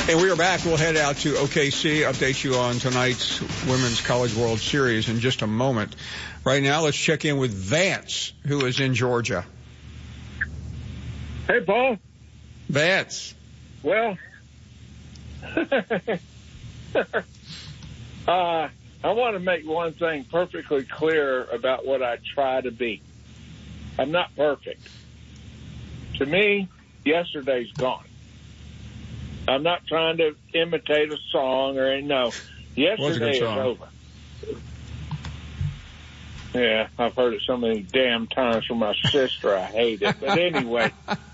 And we are back. We'll head out to OKC, update you on tonight's Women's College World Series in just a moment. Right now, let's check in with Vance, who is in Georgia. Hey, Paul. Vance. Well, I want to make one thing perfectly clear about what I try to be. I'm not perfect. To me, yesterday's gone. I'm not trying to imitate a song or anything. No. Yesterday is over. Yeah, I've heard it so many damn times from my sister. I hate it. But anyway,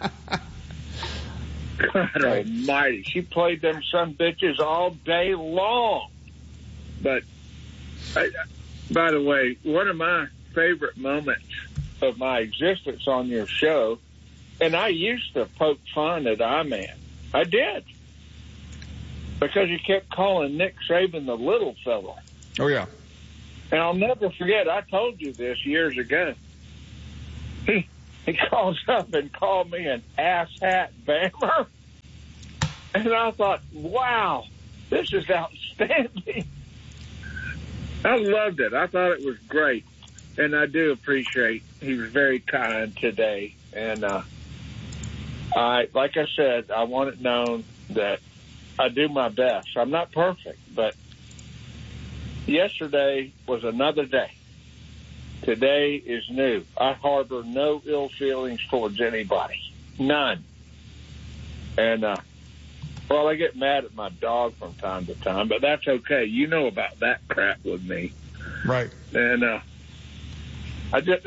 God almighty, she played them son bitches all day long. But, by the way, one of my favorite moments of my existence on your show, and I used to poke fun at I-Man. I did. Because you kept calling Nick Saban the little fella. Oh, yeah. And I'll never forget, I told you this years ago. He calls up and called me an asshat bammer. And I thought, wow, this is outstanding. I loved it. I thought it was great. And I do appreciate he was very kind today. And like I said, I want it known that I do my best. I'm not perfect, but yesterday was another day. Today is new. I harbor no ill feelings towards anybody. None. And, well, I get mad at my dog from time to time, but that's okay. You know about that crap with me. Right. And I just,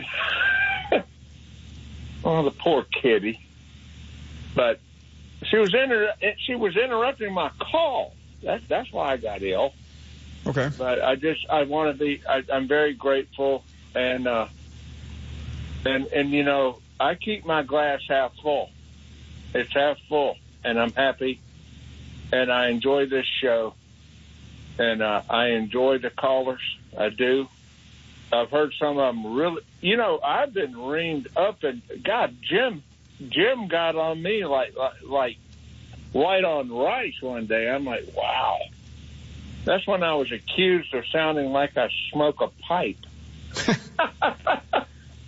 oh, the poor kitty. But she was interrupting my call. That's why I got ill. Okay. But I want to be. I'm very grateful, and you know, I keep my glass half full. It's half full, and I'm happy, and I enjoy this show, and I enjoy the callers. I do. I've heard some of them really. You know, I've been reamed up, and God, Jim got on me like white on rice one day. I'm like, wow. That's when I was accused of sounding like I smoke a pipe. That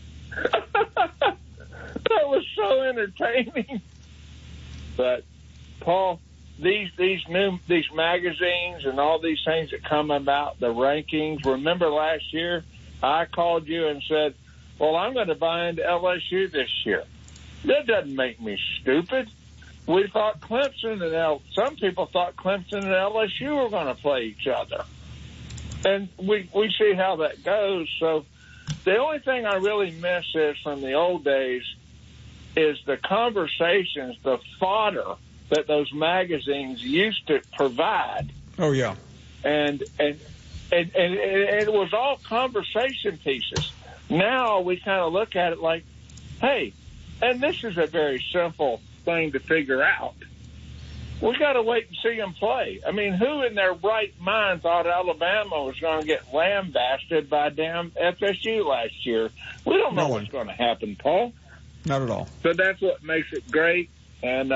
was so entertaining. But Paul, these magazines and all these things that come about, the rankings. Remember last year I called you and said, well, I'm going to buy into LSU this year. That doesn't make me stupid. We thought Clemson and some people thought Clemson and LSU were going to play each other. And we see how that goes. So the only thing I really miss is from the old days is the conversations, the fodder that those magazines used to provide. Oh, yeah. And it was all conversation pieces. Now we kind of look at it like, hey, and this is a very simple thing to figure out. We got to wait and see them play. I mean, who in their right mind thought Alabama was going to get lambasted by damn FSU last year? We don't know what's going to happen, Paul. Not at all. So that's what makes it great. And,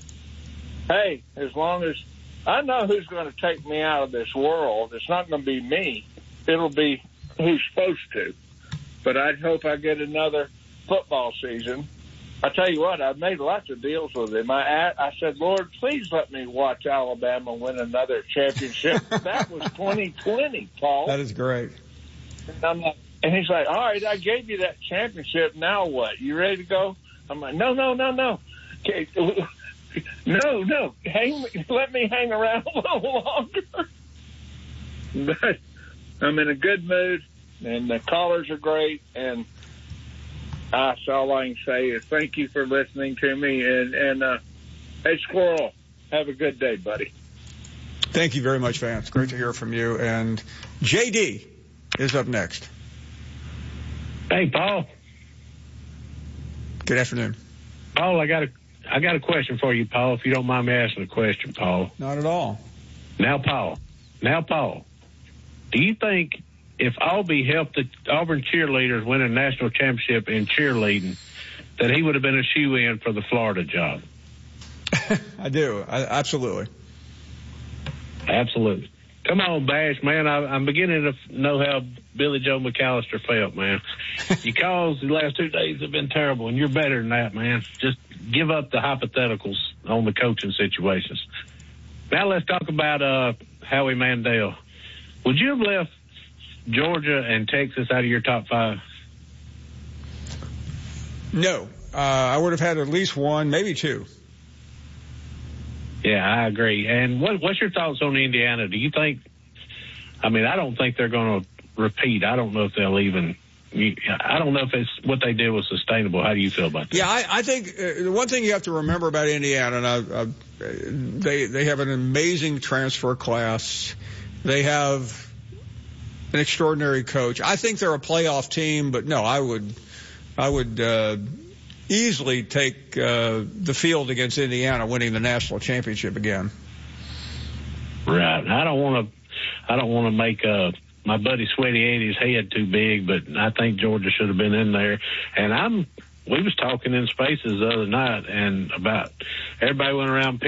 hey, as long as I know who's going to take me out of this world, it's not going to be me. It'll be who's supposed to. But I hope I get another football season. I tell you what, I've made lots of deals with him. I said, Lord, please let me watch Alabama win another championship. That was 2020, Paul. That is great. And he's like, all right, I gave you that championship. Now what? You ready to go? I'm like, no. Okay, no. Let me hang around a little longer. But I'm in a good mood, and the callers are great, and that's all I can say is thank you for listening to me. And hey, Squirrel, have a good day, buddy. Thank you very much, Vance. Great to hear from you. And JD is up next. Hey, Paul. Good afternoon. Paul, I got a question for you, Paul, if you don't mind me asking a question, Paul. Not at all. Now, Paul, do you think if Albie helped the Auburn cheerleaders win a national championship in cheerleading, that he would have been a shoe-in for the Florida job? I do. Absolutely. Absolutely. Come on, Bash, man. I'm beginning to know how Billy Joe McAllister felt, man. Your calls the last 2 days have been terrible, and you're better than that, man. Just give up the hypotheticals on the coaching situations. Now let's talk about Howie Mandel. Would you have left Georgia and Texas out of your top 5? No. I would have had at least one, maybe 2. Yeah, I agree. And what's your thoughts on Indiana? Do you think, I don't think they're going to repeat. I don't know if they'll even, I don't know if it's what they did was sustainable. How do you feel about that? Yeah, I think the one thing you have to remember about Indiana, and they have an amazing transfer class. They have an extraordinary coach. I think they're a playoff team, but no, I would easily take the field against Indiana winning the national championship again. Right. I don't want to make my buddy Sweaty Eddie's head too big, but I think Georgia should have been in there. And we was talking in Spaces the other night, and about everybody went around